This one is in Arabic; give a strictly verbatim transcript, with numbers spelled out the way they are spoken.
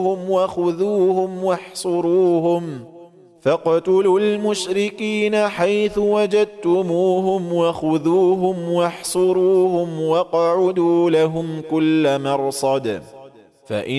وخذوهم واحصروهم فاقتلوا المشركين حيث وجدتموهم وخذوهم واحصروهم واقعدوا لهم كل مرصد فإن